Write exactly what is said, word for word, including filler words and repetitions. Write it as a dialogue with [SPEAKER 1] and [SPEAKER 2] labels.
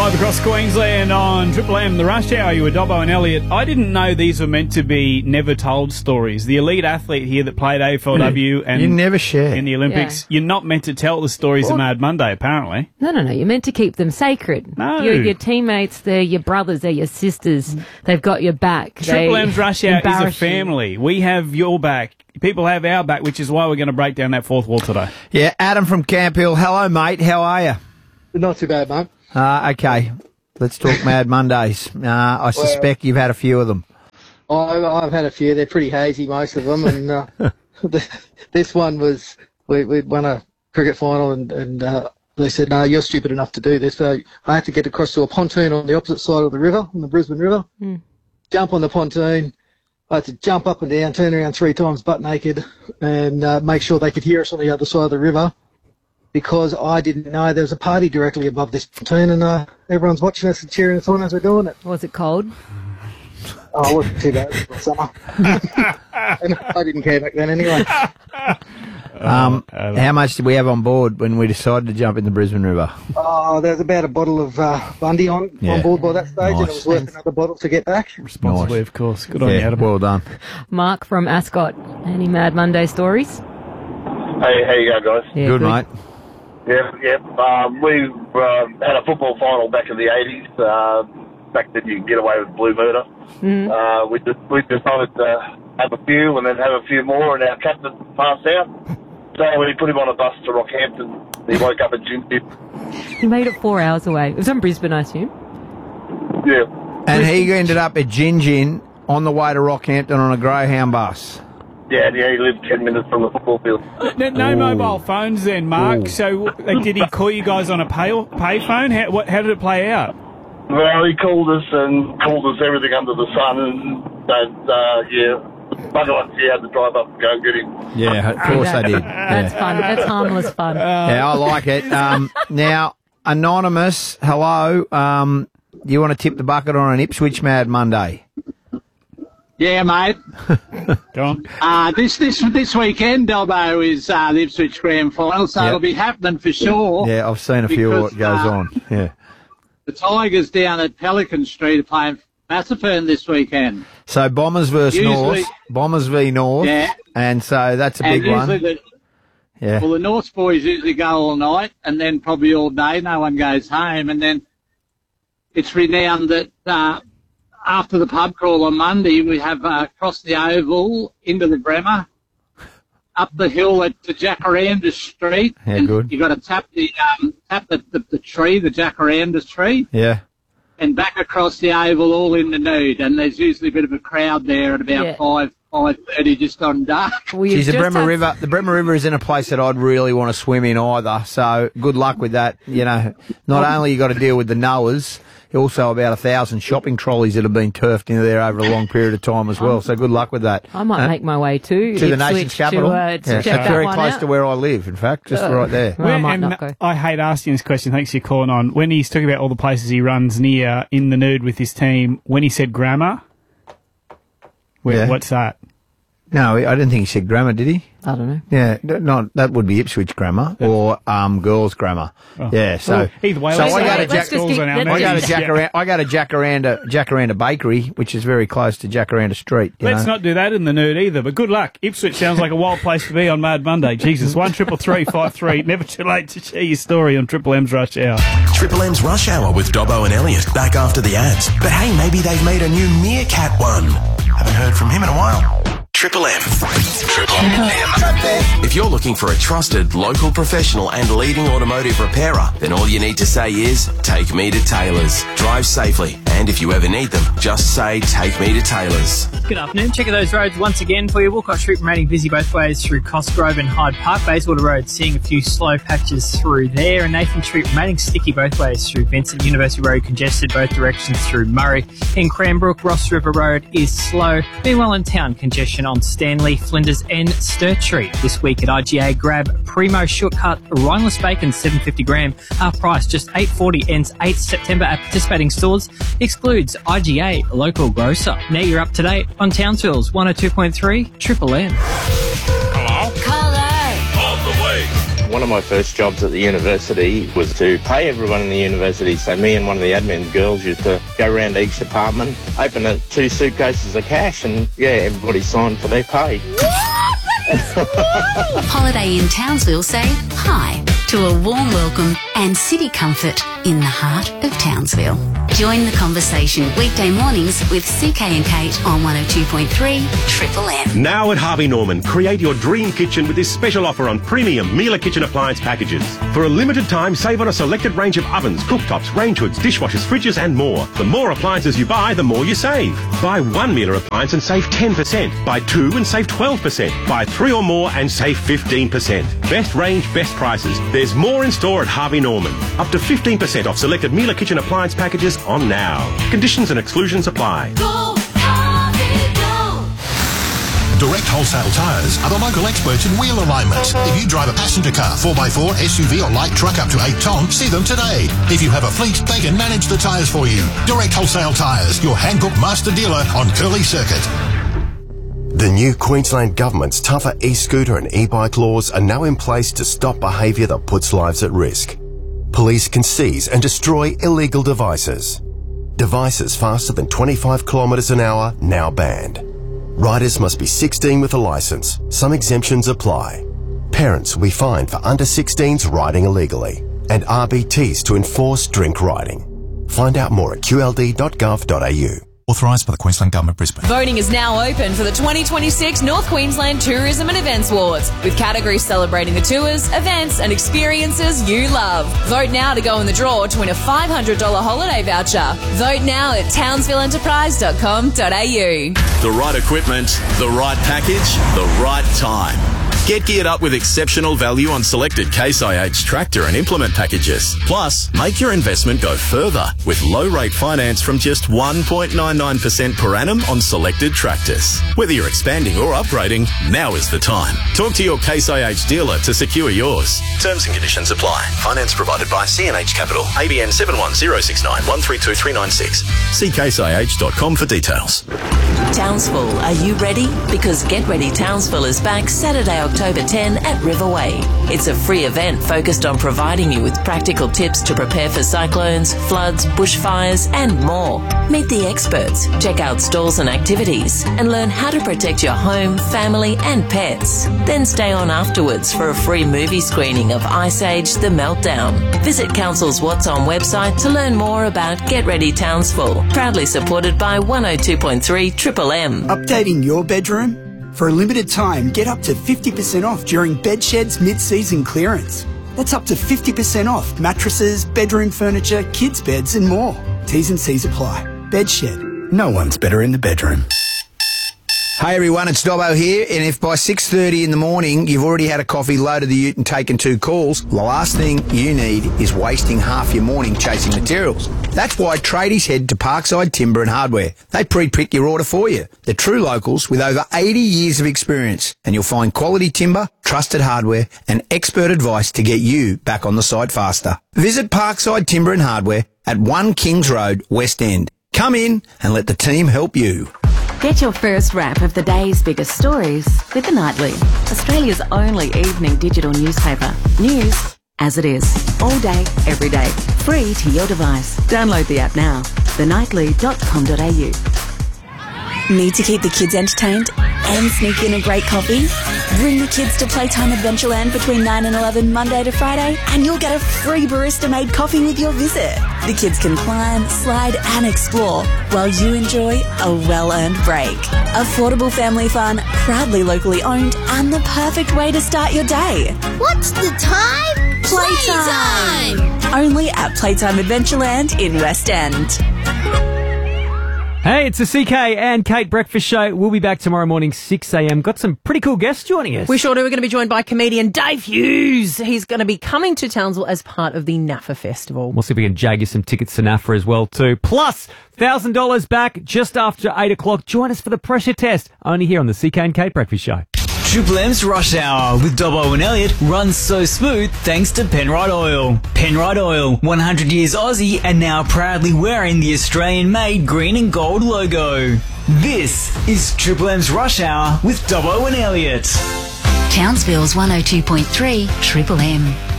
[SPEAKER 1] Live across Queensland on Triple M, the Rush Hour. You were Dobbo and Elliot. I didn't know these were meant to be never told stories. The elite athlete here that played A F L W and
[SPEAKER 2] you never share
[SPEAKER 1] in the Olympics.
[SPEAKER 3] Yeah.
[SPEAKER 1] You're not meant to tell the stories
[SPEAKER 3] Well,
[SPEAKER 1] of Mad Monday, apparently.
[SPEAKER 3] No, no, no. You're meant to keep them sacred.
[SPEAKER 1] No.
[SPEAKER 3] Your, your teammates, they're your brothers, they're your sisters. They've got your back.
[SPEAKER 1] Triple
[SPEAKER 3] They
[SPEAKER 1] M's Rush Hour is a
[SPEAKER 3] embarrass you.
[SPEAKER 1] family. We have your back. People have our back, which is why we're going to break down that fourth wall today.
[SPEAKER 2] Yeah, Adam from Camp Hill. Hello, mate. How are you?
[SPEAKER 4] Not too bad, mate.
[SPEAKER 2] Uh, okay, let's talk Mad Mondays. Uh, I suspect you've had a few of them.
[SPEAKER 4] I, I've had a few. They're pretty hazy, most of them. And uh, this one was, we, we won a cricket final and, and uh, they said, no, you're stupid enough to do this. So I had to get across to a pontoon on the opposite side of the river, on the Brisbane River,
[SPEAKER 3] Mm.
[SPEAKER 4] jump on the pontoon. I had to jump up and down, turn around three times butt naked and uh, make sure they could hear us on the other side of the river, because I didn't know there was a party directly above this pontoon and uh, everyone's watching us and cheering us on as we're doing it.
[SPEAKER 3] Was it cold?
[SPEAKER 4] Oh, it wasn't too bad. It was summer. And I didn't care back then anyway.
[SPEAKER 2] Um,
[SPEAKER 1] Uh,
[SPEAKER 2] how much did we have on board when we decided to jump in the Brisbane River?
[SPEAKER 4] Oh, there was about a bottle of uh, Bundy on,
[SPEAKER 2] Yeah.
[SPEAKER 4] on board by that stage, and it
[SPEAKER 2] Nice.
[SPEAKER 4] was worth another bottle to get back.
[SPEAKER 1] Responsibly,
[SPEAKER 2] Nice.
[SPEAKER 1] of course. Good on you,
[SPEAKER 2] Yeah,
[SPEAKER 1] Adam.
[SPEAKER 2] well done.
[SPEAKER 3] Mark from Ascot. Any Mad Monday stories?
[SPEAKER 5] Hey, how you going, guys?
[SPEAKER 3] Yeah,
[SPEAKER 2] good, mate.
[SPEAKER 5] Yeah, yeah. Um, we uh, had a football final back in the eighties. Uh, back then you could get away with blue murder.
[SPEAKER 3] Mm.
[SPEAKER 5] Uh, we just, we decided to have a few and then have a few more, and our captain passed out. So we put him on a bus to Rockhampton. He woke up at Gin Gin.
[SPEAKER 3] He made it four hours away. It was from Brisbane, I assume.
[SPEAKER 5] Yeah.
[SPEAKER 2] And he ended up at Gin Gin on the way to Rockhampton on a Greyhound bus.
[SPEAKER 5] Yeah, yeah, he lived ten minutes from the football field.
[SPEAKER 1] No, no
[SPEAKER 2] Ooh.
[SPEAKER 1] mobile phones then, Mark.
[SPEAKER 2] Ooh.
[SPEAKER 1] So uh, did he call you guys on a pay pay phone? How, what, how did it play out?
[SPEAKER 5] Well, he called us and called us everything under the sun, and, and uh, yeah, bugger us, he had to drive up and go and get him.
[SPEAKER 2] Yeah, of course
[SPEAKER 3] That-
[SPEAKER 2] I did.
[SPEAKER 3] That's
[SPEAKER 2] Yeah.
[SPEAKER 3] fun. That's harmless fun.
[SPEAKER 2] Yeah, I like it. Um, now, Anonymous, hello. Um, you want to tip the bucket on an Ipswich Mad Monday?
[SPEAKER 6] Yeah, mate.
[SPEAKER 1] Go on.
[SPEAKER 6] Uh, this this this weekend, Dobbo, is uh, the Ipswich Grand Final, so
[SPEAKER 2] Yep.
[SPEAKER 6] it'll be happening for sure.
[SPEAKER 2] Yeah, I've seen a few of what
[SPEAKER 6] Because,
[SPEAKER 2] goes
[SPEAKER 6] uh,
[SPEAKER 2] on. Yeah.
[SPEAKER 6] The Tigers down at Pelican Street are playing Massafern this weekend.
[SPEAKER 2] So Bombers versus
[SPEAKER 6] Usually-
[SPEAKER 2] North. Bombers v North.
[SPEAKER 6] Yeah.
[SPEAKER 2] And so that's a
[SPEAKER 6] And
[SPEAKER 2] big
[SPEAKER 6] usually
[SPEAKER 2] one.
[SPEAKER 6] the,
[SPEAKER 2] Yeah.
[SPEAKER 6] well, the North boys usually go all night and then probably all day. No one goes home. And then it's renowned that uh, after the pub crawl on Monday, we have uh, across the Oval into the Bremer, up the hill at to Jacaranda Street.
[SPEAKER 2] Yeah,
[SPEAKER 6] and
[SPEAKER 2] good.
[SPEAKER 6] You got to tap the um, tap the, the, the tree, the Jacaranda tree,
[SPEAKER 2] Yeah.
[SPEAKER 6] and back across the Oval, all in the nude. And there's usually a bit of a crowd there at about
[SPEAKER 3] Yeah.
[SPEAKER 6] five five thirty, just on dark.
[SPEAKER 3] Well, you've
[SPEAKER 2] Geez, the
[SPEAKER 3] just
[SPEAKER 2] Bremer
[SPEAKER 3] had-
[SPEAKER 2] River, the Bremer River is in a place that I'd really want to swim in either. So good luck with that. You know, not only you got to deal with the Noahs, also about a thousand shopping trolleys that have been turfed into there over a long period of time as well. So good luck with that.
[SPEAKER 3] I might
[SPEAKER 2] Uh,
[SPEAKER 3] make my way to
[SPEAKER 2] to the
[SPEAKER 3] Ipswich
[SPEAKER 2] nation's capital.
[SPEAKER 3] To, uh, to
[SPEAKER 2] Yeah,
[SPEAKER 3] check
[SPEAKER 2] it's
[SPEAKER 3] that
[SPEAKER 2] very
[SPEAKER 3] one
[SPEAKER 2] close
[SPEAKER 3] out.
[SPEAKER 2] to where I live. In fact, just
[SPEAKER 3] Uh,
[SPEAKER 2] right there.
[SPEAKER 3] Well, I might
[SPEAKER 1] and
[SPEAKER 3] not go.
[SPEAKER 1] I hate asking this question. Thanks for your calling on. When he's talking about all the places he runs near in the nude with his team, when he said grammar, where,
[SPEAKER 2] Yeah.
[SPEAKER 1] what's that?
[SPEAKER 2] No, I didn't think he said grammar, did he?
[SPEAKER 3] I don't know.
[SPEAKER 2] Yeah, d- not that would be Ipswich grammar or um, girls grammar. Yeah, so
[SPEAKER 1] Well, either way,
[SPEAKER 2] so
[SPEAKER 1] let's
[SPEAKER 2] I
[SPEAKER 1] say
[SPEAKER 2] go to
[SPEAKER 1] let's
[SPEAKER 2] Jack.
[SPEAKER 1] just keep-
[SPEAKER 3] on our
[SPEAKER 1] let's
[SPEAKER 2] I go to
[SPEAKER 1] just-
[SPEAKER 2] Jacaranda. I go to Jacaranda, Jacaranda Bakery, which is very close to Jacaranda Street. You
[SPEAKER 1] Let's
[SPEAKER 2] know?
[SPEAKER 1] not do that in the nude either, but good luck. Ipswich sounds like a wild place to be on Mad Monday. Jesus, one triple three five three. Never too late to share your story on Triple M's Rush Hour.
[SPEAKER 7] Triple M's Rush Hour with Dobbo and Elliot back after the ads. But hey, maybe they've made a new Meerkat one. Haven't heard from him in a while. Triple M. Triple M. If you're looking for a trusted local professional and leading automotive repairer, then all you need to say is, take me to Taylor's. Drive safely, and if you ever need them, just say, take me to Taylor's.
[SPEAKER 8] Good afternoon. Check out those roads once again for you. Walcott Street remaining busy both ways through Cosgrove and Hyde Park. Bayswater Road seeing a few slow patches through there. And Nathan Street remaining sticky both ways through Vincent. University Road congested both directions through Murray. In Cranbrook, Ross River Road is slow. Meanwhile in town, congestion on Stanley, Flinders and Sturt Street. This week at I G A, grab Primo Shortcut Rhineless Bacon seven fifty gram. Half price just eight forty, ends eighth September at participating stores. Excludes I G A local grocer. Now you're up to date on Townsville's one oh two point three Triple M.
[SPEAKER 9] Hello? Caller. On the way. One of my first jobs at the university was to pay everyone in the university. So me and one of the admin girls used to go around each department, open a, two suitcases of cash, and yeah, everybody signed for their pay.
[SPEAKER 10] Holiday in Townsville say hi to a warm welcome and city comfort in the heart of Townsville. Join the conversation weekday mornings with C K and Kate on one oh two point three Triple M.
[SPEAKER 11] Now at Harvey Norman, create your dream kitchen with this special offer on premium Miele kitchen appliance packages. For a limited time, save on a selected range of ovens, cooktops, range hoods, dishwashers, fridges and more. The more appliances you buy, the more you save. Buy one Miele appliance and save ten percent. Buy two and save twelve percent. Buy three or more and save fifteen percent. Best range, best prices. There's more in store at Harvey Norman. Up to fifteen percent off selected Miele kitchen appliance packages on now. Conditions and exclusions apply.
[SPEAKER 12] Go, Harvey, go.
[SPEAKER 13] Direct Wholesale Tyres are the local experts in wheel alignment. If you drive a passenger car, four by four, S U V or light truck up to eight tonne, see them today. If you have a fleet, they can manage the tyres for you. Direct Wholesale Tyres, your Hankook master dealer on Curly Circuit.
[SPEAKER 7] The new Queensland Government's tougher e-scooter and e-bike laws are now in place to stop behaviour that puts lives at risk. Police can seize and destroy illegal devices. Devices faster than twenty-five kilometres an hour now banned. Riders must be sixteen with a licence. Some exemptions apply. Parents will be fined for under sixteens riding illegally, and R B Ts to enforce drink riding. Find out more at q l d dot gov dot a u.
[SPEAKER 13] Authorised by the Queensland Government, Brisbane.
[SPEAKER 14] Voting is now open for the twenty twenty-six North Queensland Tourism and Events Awards, with categories celebrating the tours, events and experiences you love. Vote now to go in the draw to win a five hundred dollars holiday voucher. Vote now at townsville enterprise dot com dot a u.
[SPEAKER 15] The right equipment, the right package, the right time. Get geared up with exceptional value on selected Case I H tractor and implement packages. Plus, make your investment go further with low-rate finance from just one point nine nine percent per annum on selected tractors. Whether you're expanding or upgrading, now is the time. Talk to your Case I H dealer to secure yours. Terms and conditions apply. Finance provided by C N H Capital. A B N seven one zero six nine one three two three nine six. See case i h dot com for details.
[SPEAKER 16] Townsville, are you ready? Because Get Ready Townsville is back Saturday, October tenth at Riverway. It's a free event focused on providing you with practical tips to prepare for cyclones, floods, bushfires and more. Meet the experts, check out stalls and activities and learn how to protect your home, family and pets. Then stay on afterwards for a free movie screening of Ice Age: The Meltdown. Visit Council's What's On website to learn more about Get Ready Townsville. Proudly supported by one oh two point three Triple M.
[SPEAKER 17] Updating your bedroom? For a limited time, get up to fifty percent off during Bedshed's mid-season clearance. That's up to fifty percent off mattresses, bedroom furniture, kids' beds and more. T's and C's apply. Bedshed. No one's better in the bedroom.
[SPEAKER 2] Hey everyone, it's Dobbo here, and if by six thirty in the morning you've already had a coffee, loaded the ute and taken two calls, the last thing you need is wasting half your morning chasing materials. That's why tradies head to Parkside Timber and Hardware. They pre-pick your order for you. They're true locals with over eighty years of experience, and you'll find quality timber, trusted hardware and expert advice to get you back on the site faster. Visit Parkside Timber and Hardware at one Kings Road, West End. Come in and let the team help you.
[SPEAKER 3] Get your first wrap of the day's biggest stories with The Nightly, Australia's only evening digital newspaper. News as it is, all day, every day, free to your device. Download the app now, the nightly dot com dot a u.
[SPEAKER 18] Need to keep the kids entertained and sneak in a great coffee? Bring the kids to Playtime Adventureland between nine and eleven Monday to Friday and you'll get a free barista-made coffee with your visit. The kids can climb, slide and explore while you enjoy a well-earned break. Affordable family fun, proudly locally owned and the perfect way to start your day.
[SPEAKER 12] What's the time?
[SPEAKER 18] Playtime! Playtime! Only at Playtime Adventureland in West End.
[SPEAKER 19] Hey, it's the C K and Kate Breakfast Show. We'll be back tomorrow morning, six a.m. Got some pretty cool guests joining us.
[SPEAKER 20] We sure do. We're going to be joined by comedian Dave Hughes. He's going to be coming to Townsville as part of the N A F A Festival.
[SPEAKER 19] We'll see if we can jag you some tickets to N A F A as well, too. Plus, one thousand dollars back just after eight o'clock. Join us for the pressure test, only here on the C K and Kate Breakfast Show.
[SPEAKER 21] Triple M's Rush Hour with Dobbo and Elliot runs so smooth thanks to Penrite Oil. Penrite Oil, one hundred years Aussie and now proudly wearing the Australian-made green and gold logo. This is Triple M's Rush Hour with Dobbo and Elliot.
[SPEAKER 10] Townsville's one oh two point three Triple M.